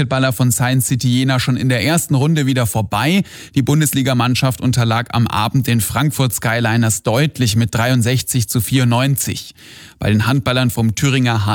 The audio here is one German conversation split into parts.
Basketballer von Science City Jena schon in der ersten Runde wieder vorbei. Die Bundesligamannschaft unterlag am Abend den Frankfurt Skyliners deutlich mit 63-94. Bei den Handballerinnen vom Thüringer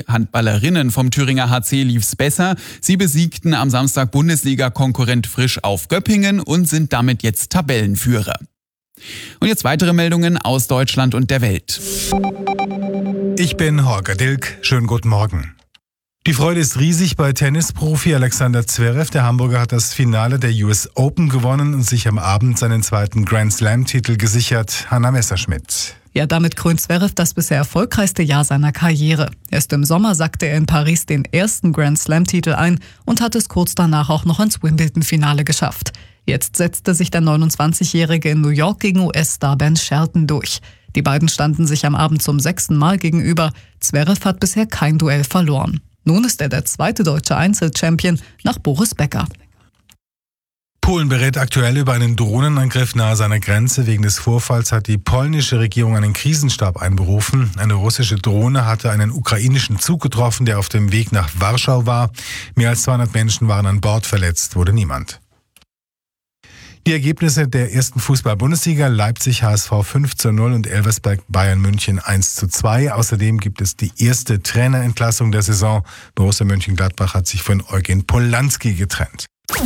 HC lief's besser. Sie besiegten am Samstag Bundesliga-Konkurrent Frisch auf Göppingen und sind damit jetzt Tabellenführer. Und jetzt weitere Meldungen aus Deutschland und der Welt. Ich bin Holger Dilk. Schönen guten Morgen. Die Freude ist riesig bei Tennisprofi Alexander Zverev. Der Hamburger hat das Finale der US Open gewonnen und sich am Abend seinen zweiten Grand Slam-Titel gesichert. Hanna Messerschmidt. Ja, damit krönt Zverev das bisher erfolgreichste Jahr seiner Karriere. Erst im Sommer sackte er in Paris den ersten Grand Slam-Titel ein und hat es kurz danach auch noch ins Wimbledon-Finale geschafft. Jetzt setzte sich der 29-Jährige in New York gegen US-Star Ben Shelton durch. Die beiden standen sich am Abend zum 6. Mal gegenüber. Zverev hat bisher kein Duell verloren. Nun ist er der zweite deutsche Einzelchampion nach Boris Becker. Polen berät aktuell über einen Drohnenangriff nahe seiner Grenze. Wegen des Vorfalls hat die polnische Regierung einen Krisenstab einberufen. Eine russische Drohne hatte einen ukrainischen Zug getroffen, der auf dem Weg nach Warschau war. Mehr als 200 Menschen waren an Bord, verletzt wurde niemand. Die Ergebnisse der ersten Fußball-Bundesliga: Leipzig HSV 5:0 und Elversberg Bayern München 1:2. Außerdem gibt es die erste Trainerentlassung der Saison. Borussia Mönchengladbach hat sich von Eugen Polanski getrennt.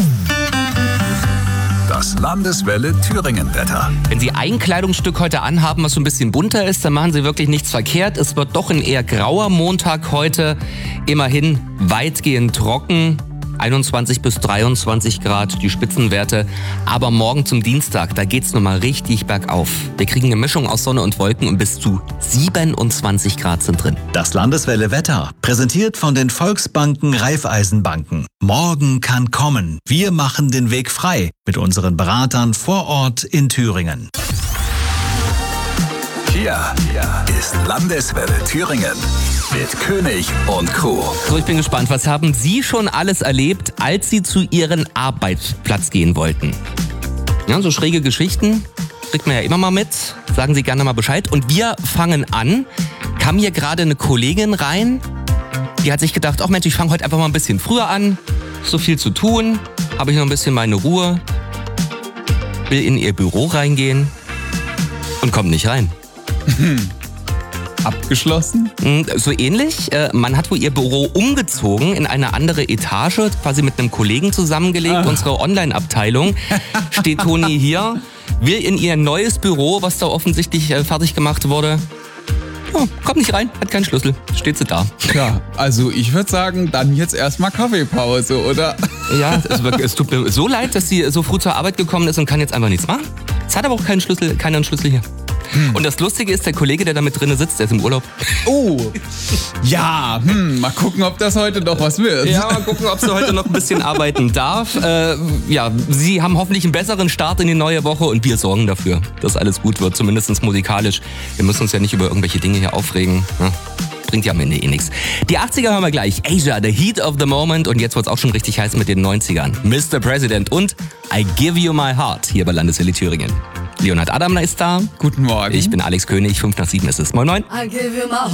Das Landeswelle Thüringen-Wetter. Wenn Sie ein Kleidungsstück heute anhaben, was so ein bisschen bunter ist, dann machen Sie wirklich nichts verkehrt. Es wird doch ein eher grauer Montag heute. Immerhin weitgehend trocken. 21 bis 23 Grad, die Spitzenwerte. Aber morgen zum Dienstag, da geht's nochmal richtig bergauf. Wir kriegen eine Mischung aus Sonne und Wolken und bis zu 27 Grad sind drin. Das Landeswelle Wetter, präsentiert von den Volksbanken Raiffeisenbanken. Morgen kann kommen. Wir machen den Weg frei mit unseren Beratern vor Ort in Thüringen. Hier ist Landeswelle Thüringen mit König und Crew. So, ich bin gespannt. Was haben Sie schon alles erlebt, als Sie zu Ihrem Arbeitsplatz gehen wollten? Ja, so schräge Geschichten kriegt man ja immer mal mit. Sagen Sie gerne mal Bescheid. Und wir fangen an. Kam hier gerade eine Kollegin rein, die hat sich gedacht, ach Mensch, ich fange heute einfach mal ein bisschen früher an. So viel zu tun. Habe ich noch ein bisschen meine Ruhe. Will in ihr Büro reingehen und kommt nicht rein. Abgeschlossen? So ähnlich. Man hat wohl ihr Büro umgezogen in eine andere Etage, quasi mit einem Kollegen zusammengelegt. Unsere Online-Abteilung steht Toni hier, will in ihr neues Büro, was da offensichtlich fertig gemacht wurde. Oh, kommt nicht rein, hat keinen Schlüssel, steht sie da. Ja, also ich würde sagen, dann jetzt erstmal Kaffeepause, oder? Ja, es tut mir so leid, dass sie so früh zur Arbeit gekommen ist und kann jetzt einfach nichts machen. Es hat aber auch keinen Schlüssel hier. Und das Lustige ist, der Kollege, der da mit drin sitzt, der ist im Urlaub. Oh, ja, mal gucken, ob das heute noch was wird. Ja, mal gucken, ob sie heute noch ein bisschen arbeiten darf. Ja, Sie haben hoffentlich einen besseren Start in die neue Woche und wir sorgen dafür, dass alles gut wird, zumindest musikalisch. Wir müssen uns ja nicht über irgendwelche Dinge hier aufregen. Ja, bringt ja am Ende eh nichts. Die 80er hören wir gleich. Asia, the heat of the moment. Und jetzt wird's auch schon richtig heiß mit den 90ern. Mr. President und I Give You My Heart hier bei Landeswelle Thüringen. Leonhard Adamler ist da. Guten Morgen. Ich bin Alex König, 5 nach 7 ist es. Moin, moin. I give you my